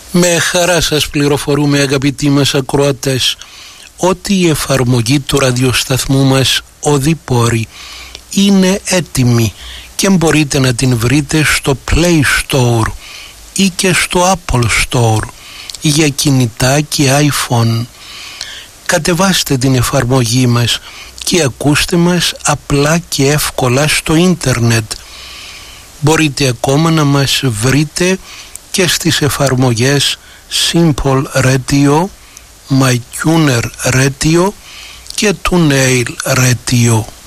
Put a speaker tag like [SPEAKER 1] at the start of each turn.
[SPEAKER 1] Με χαρά σας πληροφορούμε, αγαπητοί μας ακροατές, ότι η εφαρμογή του ραδιοσταθμού μας Οδήπορη είναι έτοιμη και μπορείτε να την βρείτε στο Play Store ή και στο Apple Store για κινητά και iPhone. Κατεβάστε την εφαρμογή μας και ακούστε μας απλά και εύκολα στο ίντερνετ. Μπορείτε ακόμα να μας βρείτε και στις εφαρμογές Simple Radio, MyTuner Radio και TuneIn Radio.